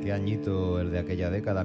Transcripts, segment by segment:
Qué añito el de aquella década,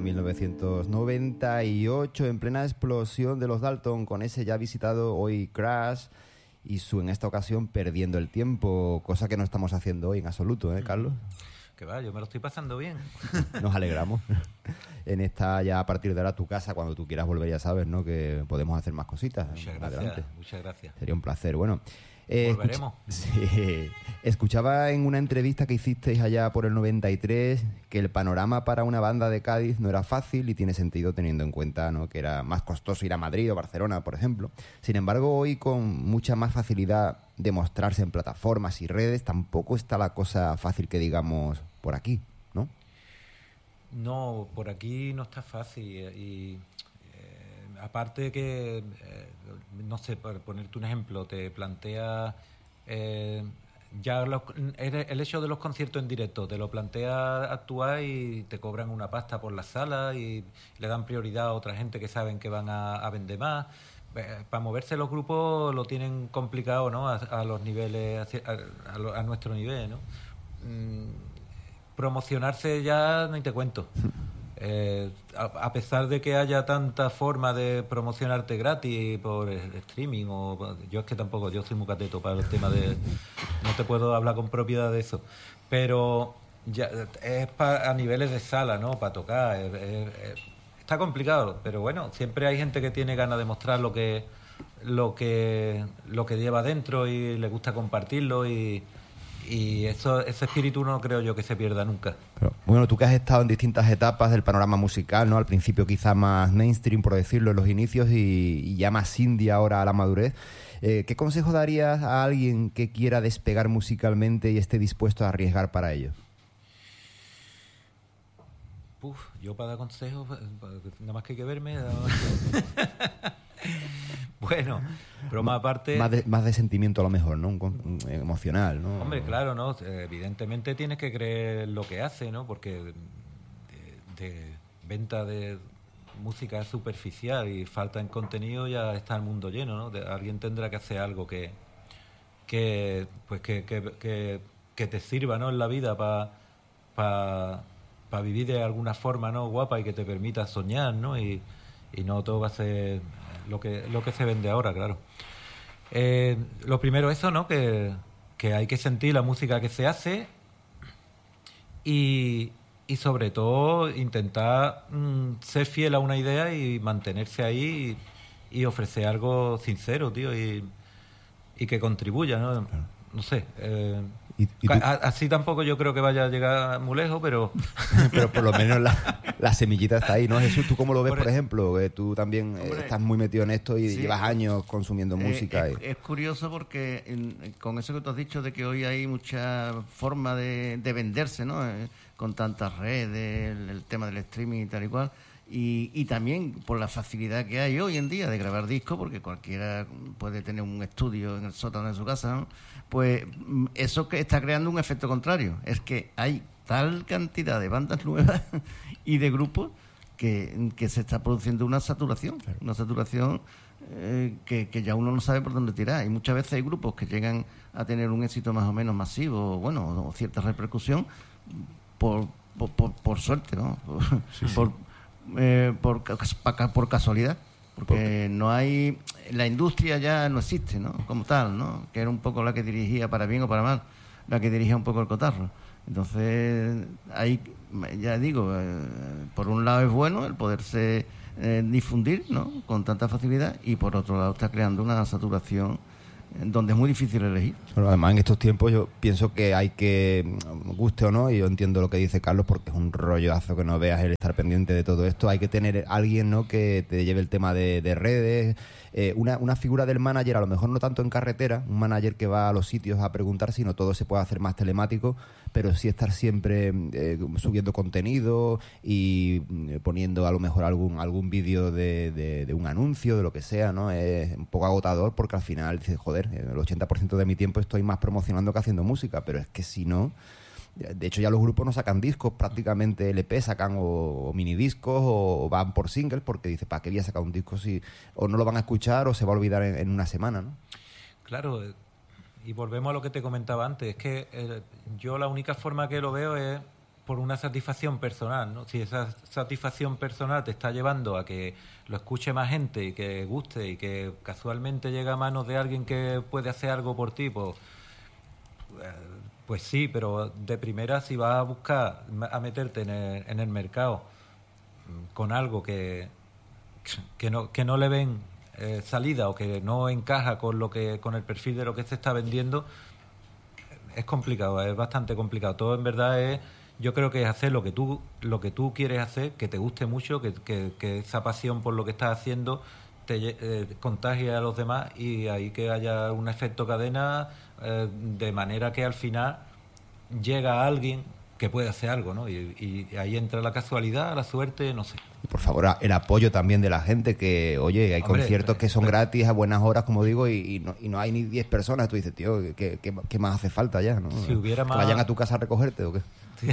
1998, en plena explosión de los Dalton, con ese ya visitado hoy Crash y su, en esta ocasión, Perdiendo el Tiempo, cosa que no estamos haciendo hoy en absoluto, ¿eh, Carlos? Que va, yo me lo estoy pasando bien. Nos alegramos. En esta ya a partir de ahora tu casa, cuando tú quieras volver, ya sabes, ¿no? Que podemos hacer más cositas. Muchas gracias, adelante. muchas gracias. Sería un placer. Bueno, volveremos. Sí. Escuchaba en una entrevista que hicisteis allá por el 93 que el panorama para una banda de Cádiz no era fácil y tiene sentido teniendo en cuenta, ¿no?, que era más costoso ir a Madrid o Barcelona, por ejemplo. Sin embargo, hoy con mucha más facilidad de mostrarse en plataformas y redes, tampoco está la cosa fácil que digamos por aquí, ¿no? No, por aquí no está fácil y aparte que, no sé, por ponerte un ejemplo, te plantea ya el hecho de los conciertos en directo, te lo plantea actuar y te cobran una pasta por la sala y le dan prioridad a otra gente que saben que van a vender más. Para moverse los grupos lo tienen complicado, ¿no? A los niveles, a nuestro nivel, ¿no? Promocionarse ya ni te cuento. A pesar de que haya tanta forma de promocionarte gratis por streaming yo es que tampoco, yo soy muy cateto para el tema de, no te puedo hablar con propiedad de eso, pero ya es a niveles de sala, ¿no? Para tocar está complicado, pero bueno, siempre hay gente que tiene ganas de mostrar lo que lleva dentro y le gusta compartirlo y ese espíritu no creo yo que se pierda nunca. Pero, bueno, tú que has estado en distintas etapas del panorama musical, ¿no? Al principio quizá más mainstream, por decirlo, en los inicios y ya más indie ahora a la madurez. ¿Qué consejo darías a alguien que quiera despegar musicalmente y esté dispuesto a arriesgar para ello? Yo para dar consejos, nada más que hay que verme. Bueno, broma aparte... Más de sentimiento a lo mejor, ¿no? Emocional, ¿no? Hombre, claro, ¿no? Evidentemente tienes que creer lo que hace, ¿no? Porque de venta de música superficial y falta en contenido ya está el mundo lleno, ¿no? Alguien tendrá que hacer algo que te sirva, ¿no? En la vida para vivir de alguna forma, ¿no? Guapa y que te permita soñar, ¿no? Y no todo va a ser lo que se vende ahora, claro. Lo primero eso, ¿no? Que hay que sentir la música que se hace y sobre todo intentar ser fiel a una idea y mantenerse ahí y ofrecer algo sincero, tío, y que contribuya, ¿no? Claro. No sé. Así tampoco yo creo que vaya a llegar muy lejos, pero... pero por lo menos la semillita está ahí, ¿no? Jesús, ¿tú cómo lo ves, por ejemplo? Tú también estás muy metido en esto y llevas años consumiendo música. Es curioso porque con eso que tú has dicho de que hoy hay mucha forma de venderse, ¿no? Con tantas redes, el tema del streaming y tal y cual. Y también por la facilidad que hay hoy en día de grabar discos, porque cualquiera puede tener un estudio en el sótano de su casa, ¿no? Pues eso que está creando un efecto contrario. Es que hay tal cantidad de bandas nuevas y de grupos que se está produciendo una saturación. Claro. Una saturación que ya uno no sabe por dónde tirar. Y muchas veces hay grupos que llegan a tener un éxito más o menos masivo, bueno, o cierta repercusión por suerte, ¿no? Sí. Por casualidad, porque no hay, la industria ya no existe, ¿no? Como tal, ¿no? Que era un poco la que dirigía, para bien o para mal, la que dirigía un poco el cotarro. Entonces, ahí, ya digo, por un lado es bueno el poderse difundir, ¿no? Con tanta facilidad, y por otro lado está creando una saturación donde es muy difícil elegir. Bueno, además en estos tiempos yo pienso que hay que, guste o no, y yo entiendo lo que dice Carlos porque es un rollazo que no veas el estar pendiente de todo esto, hay que tener alguien, ¿no?, que te lleve el tema de redes, una figura del manager, a lo mejor no tanto en carretera, un manager que va a los sitios a preguntar, sino todo se puede hacer más telemático, pero sí estar siempre subiendo contenido y poniendo a lo mejor algún vídeo de un anuncio, de lo que sea, ¿no? Es un poco agotador porque al final dices, joder, el 80% de mi tiempo estoy más promocionando que haciendo música, pero es que si no... De hecho ya los grupos no sacan discos, prácticamente LP sacan o minidiscos o van por singles porque dice, ¿para qué voy a sacar un disco si o no lo van a escuchar o se va a olvidar en una semana, ¿no? Claro, y volvemos a lo que te comentaba antes, es que yo la única forma que lo veo es por una satisfacción personal, ¿no? Si esa satisfacción personal te está llevando a que lo escuche más gente y que guste y que casualmente llega a manos de alguien que puede hacer algo por ti, pues sí, pero de primera si vas a buscar, a meterte en el mercado con algo que no le ven salida o que no encaja con el perfil de lo que se está vendiendo, es complicado, es bastante complicado. Todo en verdad yo creo que es hacer lo que tú quieres hacer, que te guste mucho, que esa pasión por lo que estás haciendo te contagie a los demás y ahí que haya un efecto cadena, de manera que al final llega a alguien que puede hacer algo, ¿no? Y ahí entra la casualidad, la suerte, no sé. Y por favor, el apoyo también de la gente, que, oye, hay conciertos que son gratis a buenas horas, como digo, y no hay ni 10 personas. Tú dices, tío, ¿qué más hace falta ya, no? Si hubiera más... ¿Que vayan a tu casa a recogerte o qué?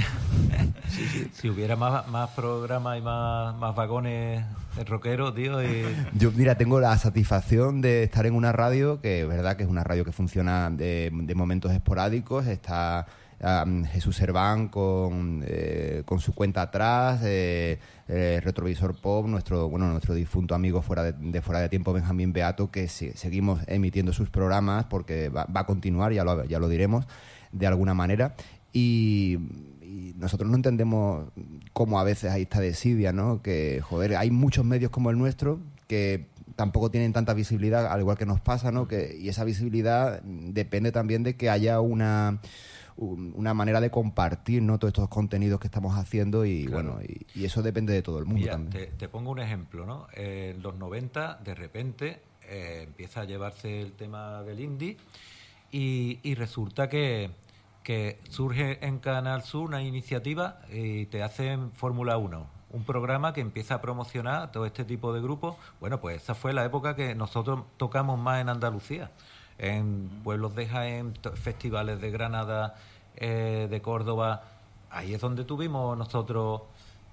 Sí. Si hubiera más programas y más vagones de rockeros, tío. Yo, mira, tengo la satisfacción de estar en una radio, que es verdad que es una radio que funciona de momentos esporádicos. Está Jesús Serván con su cuenta atrás, Retrovisor Pop, nuestro difunto amigo fuera de tiempo, Benjamín Beato, que seguimos emitiendo sus programas porque va a continuar, ya lo diremos de alguna manera. Y nosotros no entendemos cómo a veces hay esta desidia, ¿no? Que, joder, hay muchos medios como el nuestro que tampoco tienen tanta visibilidad, al igual que nos pasa, ¿no? Y esa visibilidad depende también de que haya una manera de compartir, ¿no?, todos estos contenidos que estamos haciendo y claro. Bueno, y eso depende de todo el mundo. Mira, también. Te pongo un ejemplo, ¿no? En los 90, de repente, empieza a llevarse el tema del indie y resulta que surge en Canal Sur una iniciativa y te hacen Fórmula 1, un programa que empieza a promocionar todo este tipo de grupos. Bueno, pues esa fue la época que nosotros tocamos más en Andalucía, en pueblos de Jaén, festivales de Granada, de Córdoba. Ahí es donde tuvimos nosotros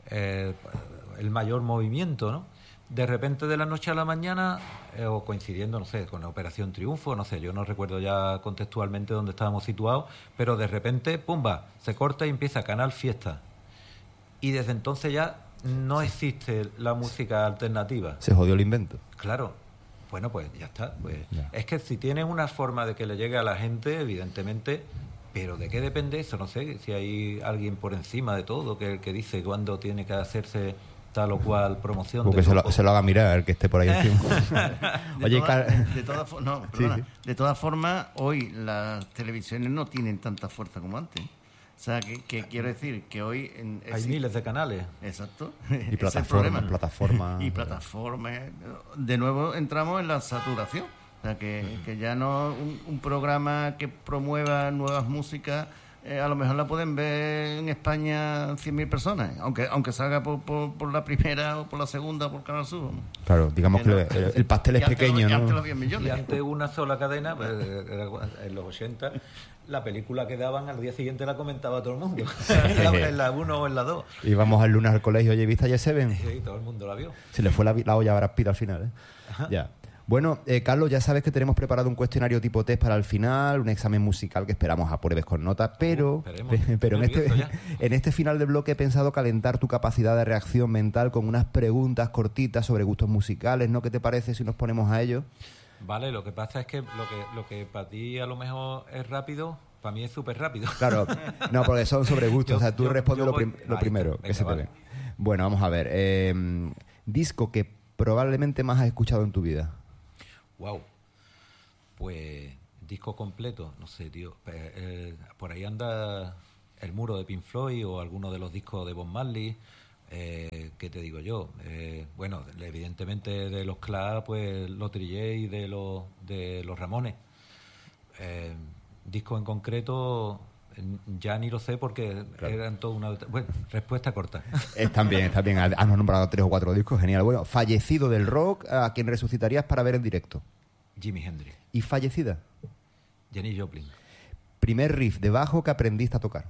el mayor movimiento, ¿no? De repente, de la noche a la mañana, o coincidiendo, no sé, con la Operación Triunfo, no sé, yo no recuerdo ya contextualmente dónde estábamos situados, pero de repente, pumba, se corta y empieza Canal Fiesta. Y desde entonces ya no existe la música alternativa. Se jodió el invento. Claro. Bueno, pues ya está. Pues ya. Es que si tienes una forma de que le llegue a la gente, evidentemente, pero ¿de qué depende eso? No sé, si hay alguien por encima de todo que dice cuándo tiene que hacerse tal o cual promoción. Porque se lo haga mirar el que esté por ahí encima. De todas formas, hoy las televisiones no tienen tanta fuerza como antes. O sea, que quiero decir que hoy... hay miles de canales. Exacto. Y plataformas. Y plataformas. De nuevo entramos en la saturación. O sea, que ya no un programa que promueva nuevas músicas, a lo mejor la pueden ver en España 100.000 personas, aunque salga por la primera o por la segunda o por Canal Sur. Claro, digamos que el pastel es pequeño, ¿no? Y ante una sola cadena, pues, en los 80... la película que daban al día siguiente la comentaba todo el mundo. en la 1 o en la 2. Íbamos el lunes al colegio, oye, ¿viste a Seven? Sí, todo el mundo la vio. Se le fue la olla a Brad Pitt al final, ¿eh? Ajá. Ya. Bueno, Carlos, ya sabes que tenemos preparado un cuestionario tipo test para el final, un examen musical que esperamos apruebes con nota, pero en este final del bloque he pensado calentar tu capacidad de reacción mental con unas preguntas cortitas sobre gustos musicales, ¿no? ¿Qué te parece si nos ponemos a ello? Vale, lo que pasa es que lo que para ti a lo mejor es rápido, para mí es súper rápido. Claro, no, porque son sobre gustos. O sea, tú respondes lo primero. Venga, vale. Bueno, vamos a ver. Disco que probablemente más has escuchado en tu vida. Wow. Pues disco completo, no sé, tío. Por ahí anda El Muro de Pink Floyd o alguno de los discos de Bob Marley. ¿Qué te digo yo? Bueno, evidentemente de los Clash, pues los Trillé y de los Ramones. Disco en concreto ya ni lo sé porque claro, eran toda una... Bueno, respuesta corta. Están bien. Has nombrado 3 o 4 discos, genial. Bueno, fallecido del rock, ¿a quién resucitarías para ver en directo? Jimi Hendrix. ¿Y fallecida? Janis Joplin. Primer riff de bajo que aprendiste a tocar.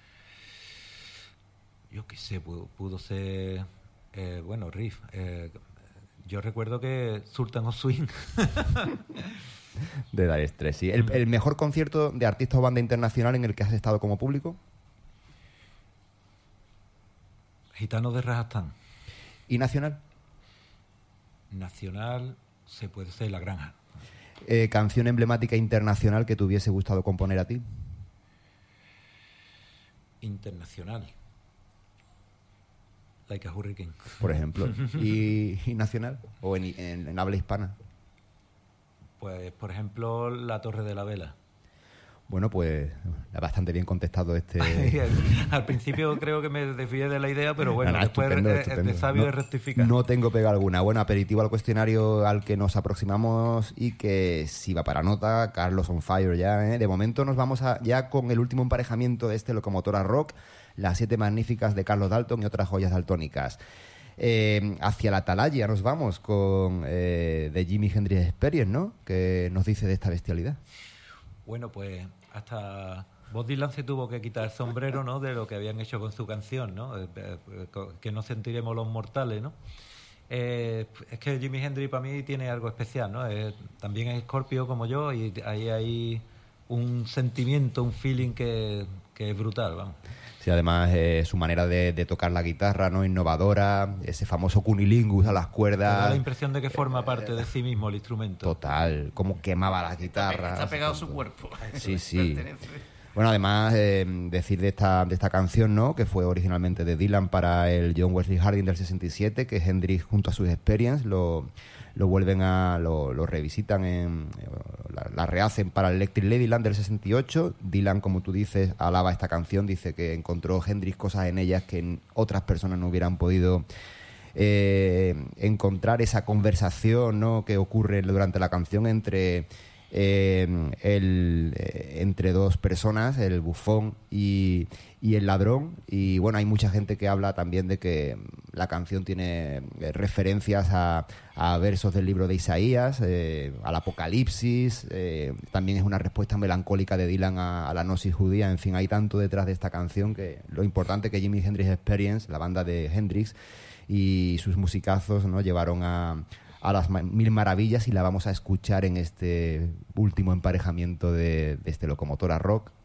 Yo qué sé, pudo ser... riff. Yo recuerdo que Sultan of Swing. De Dire Straits, sí. ¿El mejor concierto de artista o banda internacional en el que has estado como público? Gitanos de Rajastán. ¿Y nacional? Nacional se puede ser La Granja. ¿Canción emblemática internacional que te hubiese gustado componer a ti? Internacional. Like a Hurricane. Por ejemplo. ¿Y nacional? ¿O en habla hispana? Pues, por ejemplo, La Torre de la Vela. Bueno, pues bastante bien contestado este... Al principio creo que me desvié de la idea, pero bueno, después estupendo. de sabio es rectificar. No tengo pega alguna. Bueno, aperitivo al cuestionario al que nos aproximamos y que si va para nota, Carlos on fire ya, ¿eh? De momento nos vamos ya con el último emparejamiento de este Locomotora Rock, Las 7 Magníficas de Carlos Dalton y otras joyas daltónicas. Hacia la atalaya nos vamos con The Jimi Hendrix Experience, ¿no? ¿Qué nos dice de esta bestialidad? Bueno, pues hasta Bob Dylan se tuvo que quitar el sombrero, ¿no?, de lo que habían hecho con su canción, ¿no? Que no sentiremos los mortales, ¿no? Es que Jimi Hendrix para mí tiene algo especial, ¿no? También es Scorpio como yo y ahí hay un sentimiento, un feeling que es brutal, vamos. Sí, además su manera de tocar la guitarra, ¿no?, innovadora, ese famoso cunilingus a las cuerdas. Me da la impresión de que forma parte de sí mismo el instrumento. Total, cómo quemaba la guitarra. Está pegado a su cuerpo. Sí, sí. Bueno, además, decir de esta canción, ¿no?, que fue originalmente de Dylan para el John Wesley Harding del 67, que Hendrix junto a sus Experience lo vuelven lo revisitan, la rehacen para el Electric Ladyland del 68. Dylan, como tú dices, alaba esta canción, dice que encontró Hendrix cosas en ellas que otras personas no hubieran podido encontrar, esa conversación, ¿no?, que ocurre durante la canción entre dos personas, el bufón y el ladrón. Y bueno, hay mucha gente que habla también de que la canción tiene referencias a versos del libro de Isaías, al Apocalipsis. También es una respuesta melancólica de Dylan a la gnosis judía. En fin, hay tanto detrás de esta canción que lo importante que Jimi Hendrix Experience, la banda de Hendrix y sus musicazos, ¿no?, llevaron a las mil maravillas, y la vamos a escuchar en este último emparejamiento de este Locomotora Rock,